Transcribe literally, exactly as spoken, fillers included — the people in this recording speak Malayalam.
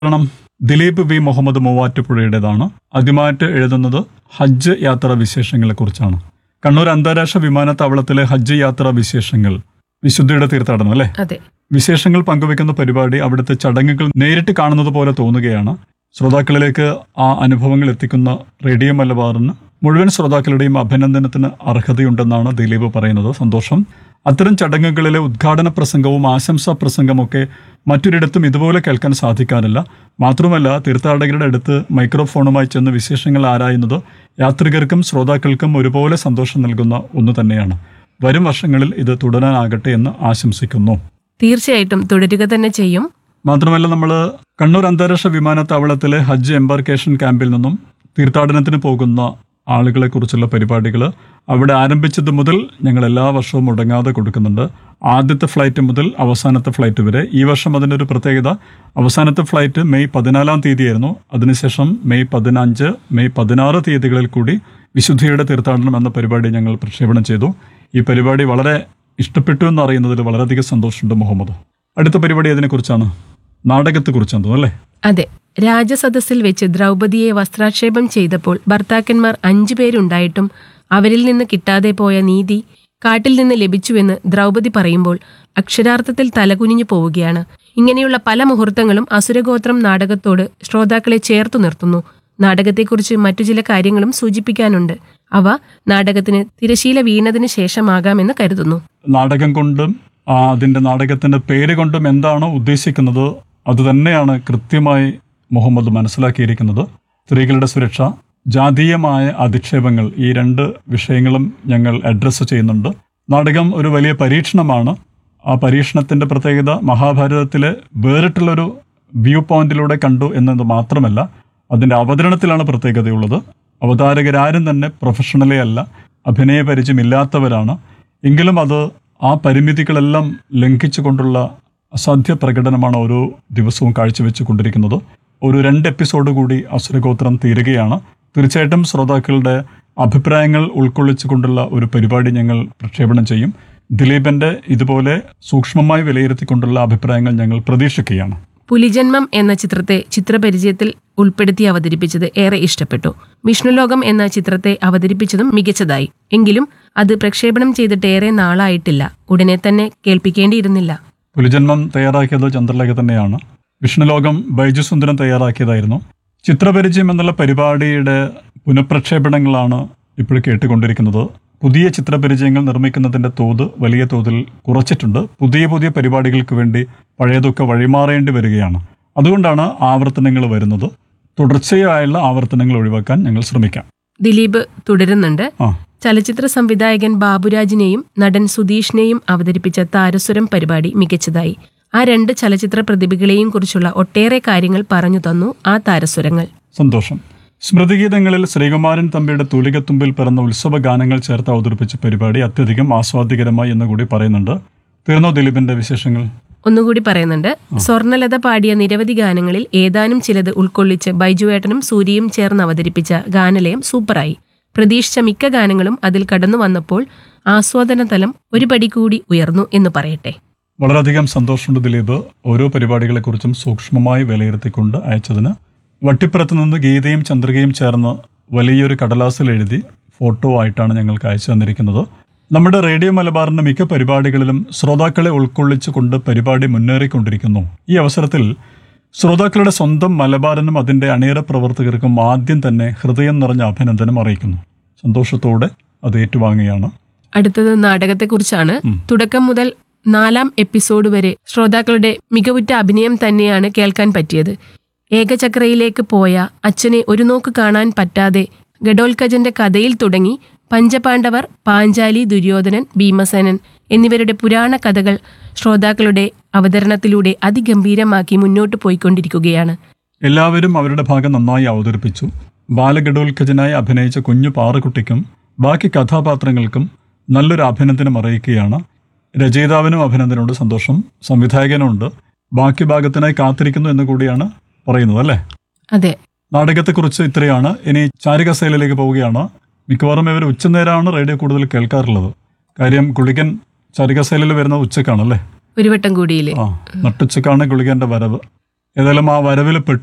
കാരണം ദിലീപ് വി മുഹമ്മദ് മൂവാറ്റുപുഴയുടേതാണ്. ആദ്യമായിട്ട് എഴുതുന്നത് ഹജ്ജ് യാത്രാ വിശേഷങ്ങളെ കുറിച്ചാണ്. കണ്ണൂർ അന്താരാഷ്ട്ര വിമാനത്താവളത്തിലെ ഹജ്ജ് യാത്രാ വിശേഷങ്ങൾ, വിശുദ്ധിയുടെ തീർത്ഥാടനം അല്ലേ, അതെ. വിശേഷങ്ങൾ പങ്കുവെക്കുന്ന പരിപാടി അവിടുത്തെ ചടങ്ങുകൾ നേരിട്ട് കാണുന്നത് പോലെ തോന്നുകയാണ്. ശ്രോതാക്കളിലേക്ക് ആ അനുഭവങ്ങൾ എത്തിക്കുന്ന റേഡിയോ മലബാറിന് മുഴുവൻ ശ്രോതാക്കളുടെയും അഭിനന്ദനത്തിന് അർഹതയുണ്ടെന്നാണ് ദിലീപ് പറയുന്നത്. സന്തോഷം. അത്തരം ചടങ്ങുകളിലെ ഉദ്ഘാടന പ്രസംഗവും ആശംസാ പ്രസംഗമൊക്കെ മറ്റൊരിടത്തും ഇതുപോലെ കേൾക്കാൻ സാധിക്കാറില്ല. മാത്രമല്ല, തീർത്ഥാടകരുടെ അടുത്ത് മൈക്രോഫോണുമായി ചെന്ന് വിശേഷങ്ങൾ ആരായുന്നത് യാത്രികർക്കും ശ്രോതാക്കൾക്കും ഒരുപോലെ സന്തോഷം നൽകുന്ന ഒന്ന് തന്നെയാണ്. വരും വർഷങ്ങളിൽ ഇത് തുടരാനാകട്ടെ എന്ന് ആശംസിക്കുന്നു. തീർച്ചയായിട്ടും തുടരുക തന്നെ ചെയ്യും. മാത്രമല്ല, നമ്മൾ കണ്ണൂർ അന്താരാഷ്ട്ര വിമാനത്താവളത്തിലെ ഹജ്ജ് എംബാർക്കേഷൻ ക്യാമ്പിൽ നിന്നും തീർത്ഥാടനത്തിന് പോകുന്ന ആളുകളെ കുറിച്ചുള്ള പരിപാടികൾ അവിടെ ആരംഭിച്ചത് മുതൽ ഞങ്ങൾ എല്ലാ വർഷവും മുടങ്ങാതെ കൊടുക്കുന്നുണ്ട്. ആദ്യത്തെ ഫ്ലൈറ്റ് മുതൽ അവസാനത്തെ ഫ്ലൈറ്റ് വരെ. ഈ വർഷം അതിൻ്റെ ഒരു പ്രത്യേകത, അവസാനത്തെ ഫ്ലൈറ്റ് മെയ് പതിനാലാം തീയതിയായിരുന്നു. അതിനുശേഷം മെയ് പതിനഞ്ച് മെയ് പതിനാറ് തീയതികളിൽ കൂടി വിശുദ്ധിയുടെ തീർത്ഥാടനം എന്ന പരിപാടി ഞങ്ങൾ പ്രക്ഷേപണം ചെയ്തു. ഈ പരിപാടി വളരെ ഇഷ്ടപ്പെട്ടു എന്നറിയുന്നതിൽ വളരെയധികം സന്തോഷമുണ്ട് മുഹമ്മദ്. അടുത്ത പരിപാടി അതിനെക്കുറിച്ചാണ്, നാടകത്തെക്കുറിച്ചാണ് തോന്നുന്നു അല്ലേ? അതെ. രാജസദസ്സിൽ വെച്ച് ദ്രൗപദിയെ വസ്ത്രാക്ഷേപം ചെയ്തപ്പോൾ ഭർത്താക്കന്മാർ അഞ്ചു പേരുണ്ടായിട്ടും അവരിൽ നിന്ന് കിട്ടാതെ പോയ നീതി കാട്ടിൽ നിന്ന് ലഭിച്ചുവെന്ന് ദ്രൗപദി പറയുമ്പോൾ അക്ഷരാർത്ഥത്തിൽ തലകുനിഞ്ഞു പോവുകയാണ്. ഇങ്ങനെയുള്ള പല മുഹൂർത്തങ്ങളും അസുരഗോത്രം നാടകത്തോട് ശ്രോതാക്കളെ ചേർത്തു നിർത്തുന്നു. നാടകത്തെക്കുറിച്ച് മറ്റു ചില കാര്യങ്ങളും സൂചിപ്പിക്കാനുണ്ട്. അവ നാടകത്തിന് തിരശീല വീണതിന് ശേഷമാകാമെന്ന് കരുതുന്നു. നാടകം കൊണ്ടും അതിൻ്റെ നാടകത്തിൻ്റെ പേര് കൊണ്ടും എന്താണോ ഉദ്ദേശിക്കുന്നത് അതുതന്നെയാണ് കൃത്യമായി മുഹമ്മദ് മനസ്സിലാക്കിയിരിക്കുന്നത്. സ്ത്രീകളുടെ സുരക്ഷ, ജാതീയമായ അധിക്ഷേപങ്ങൾ, ഈ രണ്ട് വിഷയങ്ങളും ഞങ്ങൾ അഡ്രസ്സ് ചെയ്യുന്നുണ്ട്. നാടകം ഒരു വലിയ പരീക്ഷണമാണ്. ആ പരീക്ഷണത്തിൻ്റെ പ്രത്യേകത മഹാഭാരതത്തിലെ വേറിട്ടുള്ളൊരു വ്യൂ പോയിന്റിലൂടെ കണ്ടു എന്നത് മാത്രമല്ല, അതിൻ്റെ അവതരണത്തിലാണ് പ്രത്യേകതയുള്ളത്. അവതാരകരാരും തന്നെ പ്രൊഫഷണലേ അല്ല, അഭിനയ പരിചയമില്ലാത്തവരാണ്. എങ്കിലും അത് ആ പരിമിതികളെല്ലാം ലംഘിച്ചുകൊണ്ടുള്ള അസാധ്യ പ്രകടനമാണ് ഓരോ ദിവസവും കാഴ്ചവെച്ചു കൊണ്ടിരിക്കുന്നത്. ഒരു രണ്ട് എപ്പിസോഡ് കൂടി അസുരഗോത്രം തീരുകയാണ്. തീർച്ചയായിട്ടും ശ്രോതാക്കളുടെ അഭിപ്രായങ്ങൾ ഉൾക്കൊള്ളിച്ചുകൊണ്ടുള്ള ഒരു പരിപാടി ഞങ്ങൾ പ്രക്ഷേപണം ചെയ്യും. ദിലീപിന്റെ ഇതുപോലെ സൂക്ഷ്മമായി വിലയിരുത്തിക്കൊണ്ടുള്ള അഭിപ്രായങ്ങൾ ഞങ്ങൾ പ്രതീക്ഷിക്കുകയാണ്. പുലിജന്മം എന്ന ചിത്രത്തെ ചിത്രപരിചയത്തിൽ ഉൾപ്പെടുത്തി അവതരിപ്പിച്ചത് ഏറെ ഇഷ്ടപ്പെട്ടു. വിഷ്ണുലോകം എന്ന ചിത്രത്തെ അവതരിപ്പിച്ചതും മികച്ചതായി. എങ്കിലും അത് പ്രക്ഷേപണം ചെയ്തിട്ട് ഏറെ നാളായിട്ടില്ല. ഉടനെ തന്നെ കേൾപ്പിക്കേണ്ടിയിരുന്നില്ല. പുലിജന്മം തയ്യാറാക്കിയത് ചന്ദ്രലേഖ തന്നെയാണ്. വിഷ്ണുലോകം ബൈജു സുന്ദരം തയ്യാറാക്കിയതായിരുന്നു. ചിത്രപരിചയം എന്നുള്ള പരിപാടിയുടെ പുനഃപ്രക്ഷേപണങ്ങളാണ് ഇപ്പോൾ കേട്ടുകൊണ്ടിരിക്കുന്നത്. പുതിയ ചിത്രപരിചയങ്ങൾ നിർമ്മിക്കുന്നതിൻ്റെ തോത് വലിയ തോതിൽ കുറച്ചിട്ടുണ്ട്. പുതിയ പുതിയ പരിപാടികൾക്ക് വേണ്ടി പഴയതൊക്കെ വഴിമാറേണ്ടി വരികയാണ്. അതുകൊണ്ടാണ് ആവർത്തനങ്ങൾ വരുന്നത്. തുടർച്ചയായുള്ള ആവർത്തനങ്ങൾ ഒഴിവാക്കാൻ ഞങ്ങൾ ശ്രമിക്കാം. ദിലീപ് തുടരുന്നുണ്ട്. ചലച്ചിത്ര സംവിധായകൻ ബാബുരാജിനെയും നടൻ സുധീഷിനെയും അവതരിപ്പിച്ച താരസുരം പരിപാടി മികച്ചതായി. ആ രണ്ട് ചലച്ചിത്ര പ്രതിഭകളെയും കുറിച്ചുള്ള ഒട്ടേറെ കാര്യങ്ങൾ പറഞ്ഞു തന്നു ആ താരസുരങ്ങൾ. സന്തോഷം. സ്മൃതിഗീതങ്ങളിൽ ശ്രീകുമാരൻ തമ്പിയുടെ തൂലികത്തുമ്പിൽ പിറന്ന ഉത്സവ ഗാനങ്ങൾ ചേർത്ത് അവതരിപ്പിച്ച പരിപാടി അത്യധികം ആസ്വാദികരമായി എന്നുകൂടി പറയുന്നുണ്ട്. തീർന്നോ ദിലീപിന്റെ വിശേഷങ്ങൾ? ഒന്നുകൂടി പറയുന്നുണ്ട്. സ്വർണലത പാടിയ നിരവധി ഗാനങ്ങളിൽ ഏതാനും ചിലത് ഉൾക്കൊള്ളിച്ച് ബൈജുവേട്ടനും സൂര്യയും ചേർന്ന് അവതരിപ്പിച്ച ഗാനലയം സൂപ്പറായി. പ്രതീക്ഷിച്ച മിക്ക ഗാനങ്ങളും അതിൽ കടന്നു വന്നപ്പോൾ ആസ്വാദന തലം ഒരു പടി കൂടി ഉയർന്നു എന്ന് പറയട്ടെ. വളരെയധികം സന്തോഷമുണ്ട് ദിലീപ്, ഓരോ പരിപാടികളെക്കുറിച്ചും സൂക്ഷ്മമായി വിലയിരുത്തിക്കൊണ്ട് അയച്ചതിന്. വട്ടിപ്പുറത്ത് നിന്ന് ഗീതയും ചന്ദ്രികയും ചേർന്ന് വലിയൊരു കടലാസിൽ എഴുതി ഫോട്ടോ ആയിട്ടാണ് ഞങ്ങൾക്ക് അയച്ചു തന്നിരിക്കുന്നത്. നമ്മുടെ റേഡിയോ മലബാറിന്റെ മിക്ക പരിപാടികളിലും ശ്രോതാക്കളെ ഉൾക്കൊള്ളിച്ചുകൊണ്ട് പരിപാടി മുന്നേറിക്കൊണ്ടിരിക്കുന്നു. ഈ അവസരത്തിൽ ശ്രോതാക്കളുടെ സ്വന്തം മലബാറിനും അതിൻ്റെ അണിയറ പ്രവർത്തകർക്കും ആദ്യം തന്നെ ഹൃദയം നിറഞ്ഞ അഭിനന്ദനം അറിയിക്കുന്നു. സന്തോഷത്തോടെ അത് ഏറ്റുവാങ്ങുകയാണ്. അടുത്തത് നാടകത്തെക്കുറിച്ചാണ്. തുടക്കം മുതൽ നാലാം എപ്പിസോഡ് വരെ ശ്രോതാക്കളുടെ മികവുറ്റ അഭിനയം തന്നെയാണ് കേൾക്കാൻ പറ്റിയത്. ഏകചക്രയിലേക്ക് പോയ അച്ഛനെ ഒരു നോക്ക് കാണാൻ പറ്റാതെ ഗഡോൽക്കജന്റെ കഥയിൽ തുടങ്ങി പഞ്ചപാണ്ഡവർ, പാഞ്ചാലി, ദുര്യോധനൻ, ഭീമസേനൻ എന്നിവരുടെ പുരാണ കഥകൾ ശ്രോതാക്കളുടെ അവതരണത്തിലൂടെ അതിഗംഭീരമാക്കി മുന്നോട്ട് പോയിക്കൊണ്ടിരിക്കുകയാണ്. എല്ലാവരും അവരുടെ ഭാഗം നന്നായി അവതരിപ്പിച്ചു. ബാലഗഡോൽക്കജനായി അഭിനയിച്ച കുഞ്ഞു പാറക്കുട്ടിക്കും ബാക്കി കഥാപാത്രങ്ങൾക്കും നല്ലൊരു അഭിനന്ദനം അറിയിക്കുകയാണ്. രചയിതാവിനും അഭിനന്ദനമുണ്ട്, സന്തോഷം. സംവിധായകനുണ്ട്. ബാക്കി ഭാഗത്തിനായി കാത്തിരിക്കുന്നു എന്ന് കൂടിയാണ് പറയുന്നത് അല്ലേ? അതെ. നാടകത്തെക്കുറിച്ച് ഇത്രയാണ്. ഇനി ചാരുകസേലയിലേക്ക് പോവുകയാണ്. മിക്കവാറും ഇവർ ഉച്ചനേരമാണ് റേഡിയോ കൂടുതൽ കേൾക്കാറുള്ളത്. കാര്യം ഗുളികൻ ചാരുകസേലയിൽ വരുന്നത് ഉച്ചക്കാണല്ലേ? ഒരു വട്ടം കൂടിയില്ലേ? ആ, നട്ടുച്ചക്കാണ് ഗുളികന്റെ വരവ്. ഏതായാലും ആ വരവിൽ പെട്ടു